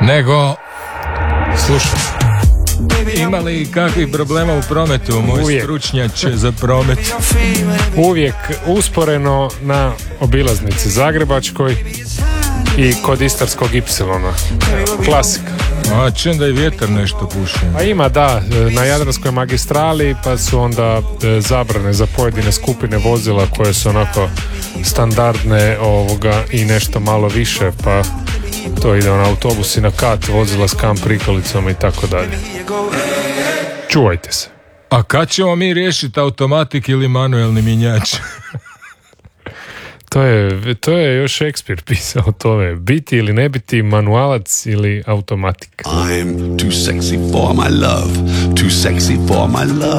nego slušaj. Ima li kakvih problema u prometu, moj stručnjače za promet? Uvijek usporeno na obilaznici Zagrebačkoj i kod Istarskog Ipsilona. Klasika. A čem da i vjetar nešto puši? A ima, da, na Jadranskoj magistrali, pa su onda zabrane za pojedine skupine vozila koje su onako standardne i nešto malo više, pa to ide na autobusi na kat, vozila s kamp prikolicom i tako dalje. Čuvajte se. A kad ćemo mi riješiti automatik ili manuelni mjenjač? To je još Shakespeare pisao o tome. Biti ili ne biti manualac ili automatik. I'm too sexy for my love, too sexy for my love.